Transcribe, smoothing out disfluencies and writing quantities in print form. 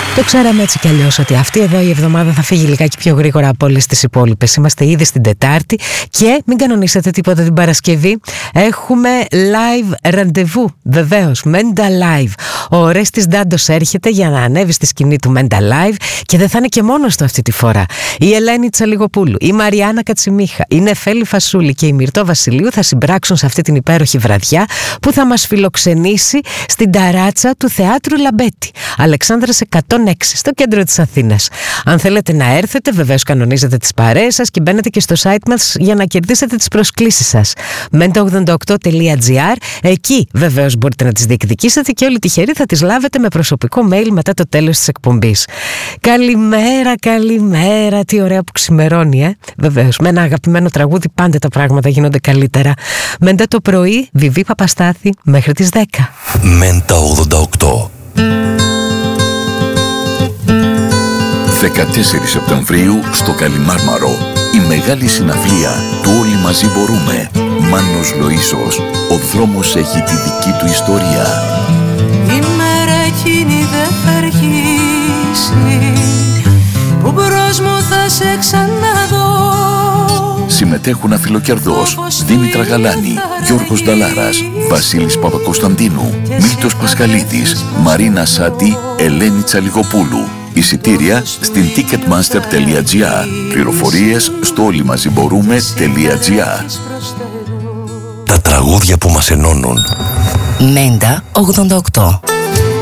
Το ξέραμε έτσι κι αλλιώς ότι αυτή εδώ η εβδομάδα θα φύγει λιγάκι πιο γρήγορα από όλες τις υπόλοιπες. Είμαστε ήδη στην Τετάρτη και μην κανονίσετε τίποτα την Παρασκευή. Έχουμε live ραντεβού, βεβαίως, Menda Live. Ο Ορέστης Ντάντος έρχεται για να ανέβει στη σκηνή του Menda Live και δεν θα είναι και μόνος του αυτή τη φορά. Η Ελένη Τσαλιγοπούλου, η Μαριάννα Κατσιμίχα, η Νεφέλη Φασούλη και η Μυρτώ Βασιλείου θα συμπράξουν σε αυτή την υπέροχη βραδιά που θα μας φιλοξενήσει στην ταράτσα του Θεάτρου Λαμπέτη, Αλεξάνδρας 106, στο κέντρο της Αθήνας. Αν θέλετε να έρθετε, βεβαίως κανονίζετε τις παρέες σας και μπαίνετε και στο site μας για να κερδίσετε τις προσκλήσεις σας. menta88.gr. Εκεί βεβαίως μπορείτε να τις διεκδικήσετε και όλοι τυχεροί θα τις λάβετε με προσωπικό mail μετά το τέλος της εκπομπής. Καλημέρα, καλημέρα. Τι ωραία που ξημερώνει, Βεβαίως, με ένα αγαπημένο τραγούδι πάντα τα πράγματα γίνονται καλύτερα. Μέντα το πρωί, Βιβί Παπαστάθη, μέχρι τις 10. Μέντα 88. 14 Σεπτεμβρίου στο Καλιμάρμαρο, η μεγάλη συναυλία του Όλοι Μαζί Μπορούμε. Μάνος Λοΐσος, ο δρόμος έχει τη δική του ιστορία. Η μέρα εκείνη δεν θα αργήσει, που μπρος μου θα σε ξαναδώ. Συμμετέχουν αφιλοκερδός Δήμητρα Γαλάνη, Γιώργος Νταλάρας, Βασίλης Παπακοσταντίνου, Μίλτος Πασχαλίδης, Μαρίνα Σάτι, Ελένη Τσαλιγοπούλου. Εισιτήρια στην ticketmaster.gr. Πληροφορίες στο όλοιμαζιμπορούμε.gr. Τα τραγούδια που μας ενώνουν. Μέντα 88.